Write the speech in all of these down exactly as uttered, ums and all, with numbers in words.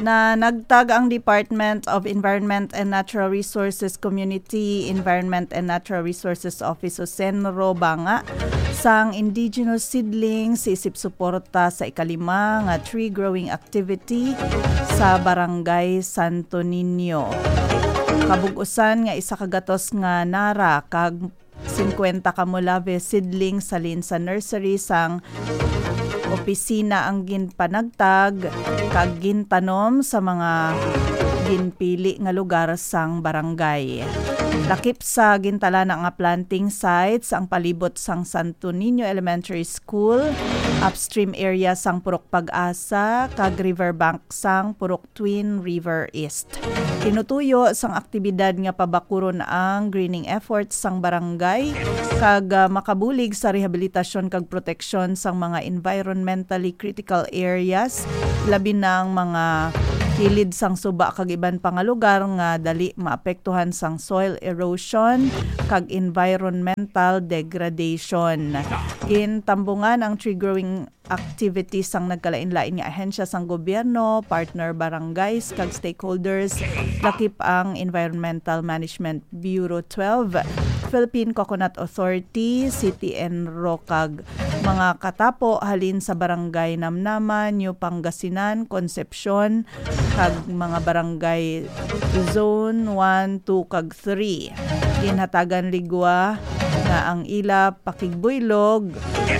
na nagtag ang Department of Environment and Natural Resources Community Environment and Natural Resources Office o Senro Banga sang indigenous seedlings isip suporta sa ikalima nga tree growing activity sa Barangay Santo Niño. Kabug-usan nga isa kagatos nga nara kag fifty ka mulave seedlings salin sa nursery sang opisina ang ginpanagtag kag gintanom sa mga ginpili nga lugar sang barangay. Lakip sa gintala na nga planting sites ang palibot sang Santo Niño Elementary School, upstream area sang Purok Pag-asa, kag riverbank sang Purok Twin River East. Tinutuyo sang aktibidad nga pabakuron ang greening efforts sang barangay kag uh, makabulig sa rehabilitasyon kag proteksyon sang mga environmentally critical areas, labi na ang mga kilid sang suba kag iban pa nga lugar nga dali maapektuhan sang soil erosion kag environmental degradation. Gintambungan ang tree growing activities sang nagkalain-lain nga ahensya sang gobyerno, partner barangays kag stakeholders, lakip ang Environmental Management Bureau twelve, Philippine Coconut Authority, C T N R O kag mga katapo halin sa barangay Namnaman, New Pangasinan, Concepcion kag mga barangay Zone one, two kag three. Ginhatagan ligwa nga ang ila pakigbuylog.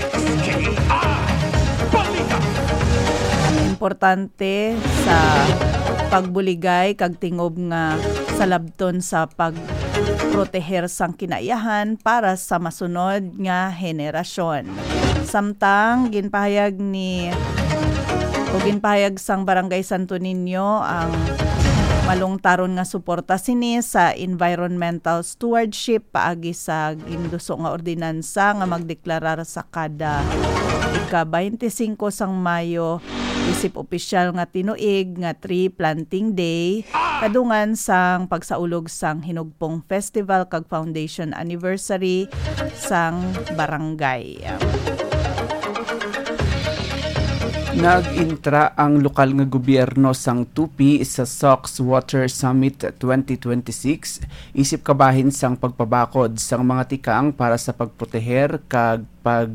Importante sa pagbuligay kag tingob nga sa labton sa pagproteher sang kinaiyahan para sa masunod nga henerasyon. Samtang ginpahayag ni o ginpahayag sang Barangay Santo Niño ang malungtaron nga suporta sini sa environmental stewardship paagi sa ginduso nga ordinansa nga magdeklarar sa kada ika twenty-five sang Mayo isip opisyal nga tinuig nga tree planting day kadungan sang pagsaulog sang Hinugpong Festival kag foundation anniversary sang barangay. Nag-intra ang lokal nga gobyerno sang Tupi sa S O X Water Summit twenty twenty-six isip kabahin sang pagpabakod sang mga tikang para sa pagproteher kag pag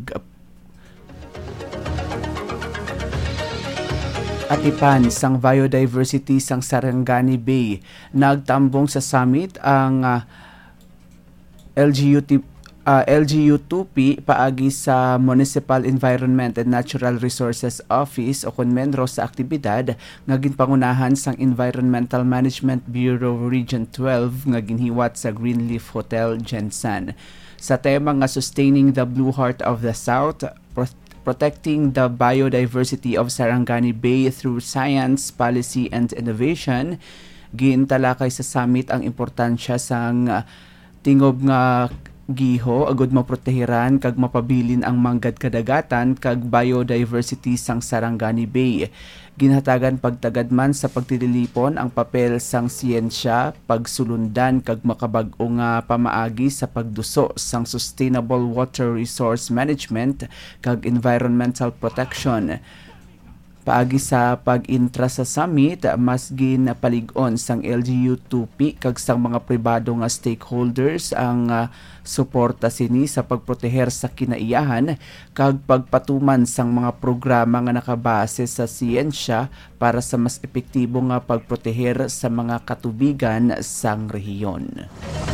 atipan sang biodiversity sang Sarangani Bay. Nagtambong sa summit ang uh, L G U T Uh, L G U Tupi paagi sa Municipal Environment and Natural Resources Office o konmenro sa aktibidad nga ginpangunahan sang Environmental Management Bureau Region twelve nga ginhiwat sa Greenleaf Hotel Jensen. Sa tema nga Sustaining the Blue Heart of the South, Pro- Protecting the Biodiversity of Sarangani Bay through Science, Policy and Innovation, gintalakay sa summit ang importansya sang uh, tingob nga giho agud maprotehiran kag mapabilin ang manggad kadagatan kag biodiversity sang Sarangani Bay. Ginhatagan pagtagadman sa pagtidilipon ang papel sang siyensya, pagsulundan kag makabag-o nga pamaagi sa pagduso sang sustainable water resource management kag environmental protection. Paagi sa pag-intra sa summit, mas ginpalig-on sang L G U Tupi kag sang mga pribado nga stakeholders ang uh, suporta sini sa pagproteher sa kinaiyahan kag pagpatuman sang mga programa nga nakabase sa siyensya para sa mas epektibo nga pagproteher sa mga katubigan sang rehiyon.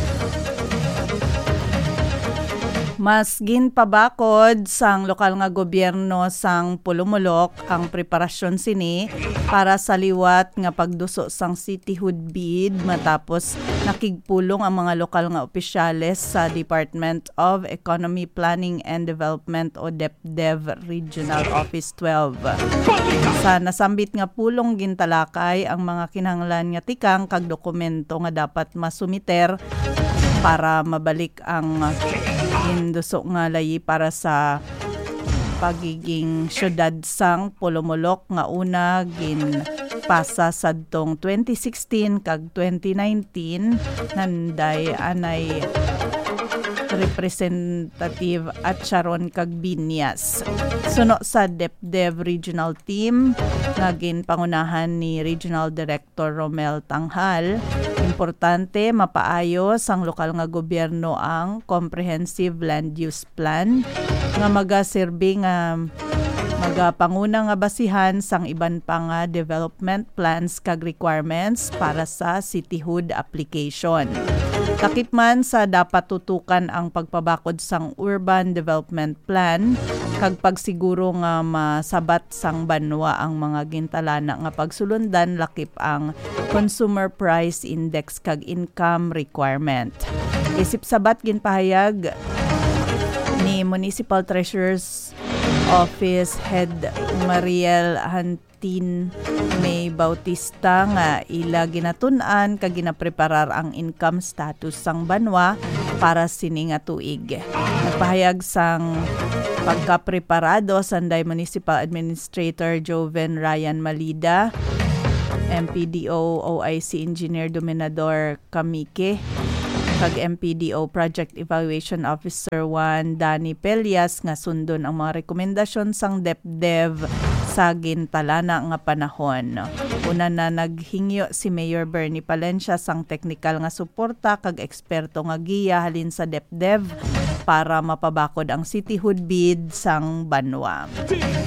Mas ginpabakod sang lokal nga gobyerno sang Pulumulok ang preparasyon sini para sa liwat nga pagduso sang cityhood bid matapos nakigpulong ang mga lokal nga opisyales sa Department of Economy Planning and Development o DepDev Regional Office twelve. Sa nasambit nga pulong gintalakay ang mga kinahanglan nga tikang kag dokumento nga dapat masumiter para mabalik ang induso nga layi para sa pagiging syudad sang Pulumulok nga una gin pasa sadtong twenty sixteen kag twenty nineteen nanday anay Representative at Sharon Cagbiñas. Suno sa DepDev Regional Team, naging pangunahan ni Regional Director Romel Tanghal. Importante mapaayos ang lokal nga gobyerno ang Comprehensive Land Use Plan nga magaserbi nga magapanguna nga basihan sang iban pa nga development plans kag requirements para sa cityhood application. Takip man sa dapat tutukan ang pagpabakod sang urban development plan kag pagsiguro nga masabat sang banwa ang mga gintalana nga pagsulundan lakip ang Consumer Price Index kag income requirement. Isip sabat ginpahayag ni Municipal Treasurer's Office Head Mariel Hantin May Bautista nga ila ginatun-an kag ginapreparar ang income status sang banwa para sini nga tuig. Nagpahayag sang pagkapreparado sanday Municipal Administrator Joven Ryan Malida, M P D O O I C Engineer Dominador Kamike, kag M P D O Project Evaluation Officer one Danny Pelias nga sundon ang mga rekomendasyon sang DepDev sa gintalana nga panahon. Una na naghingyo si Mayor Bernie Palencia sang technical nga suporta kag eksperto nga giya halin sa DepDev para mapabakod ang cityhood bid sang banwa.